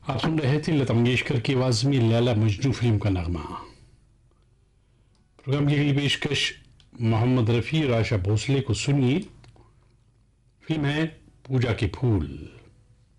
आप सुन रहे थे लता मंगेशकर की आवाज में लैला मजनू फिल्म का नगमा। प्रोग्राम की अगली पेशकश मोहम्मद रफ़ी और आशा भोसले को सुनिए। फिल्म है पूजा के फूल।